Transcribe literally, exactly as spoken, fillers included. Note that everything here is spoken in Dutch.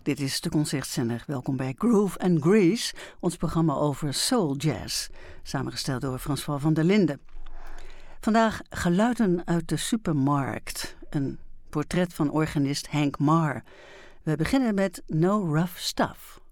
Dit is de Concertzender. Welkom bij Groove and Grease, ons programma over soul jazz. Samengesteld door François van der Linden. Vandaag geluiden uit de supermarkt. Een portret van organist Hank Marr. We beginnen met No Rough Stuff.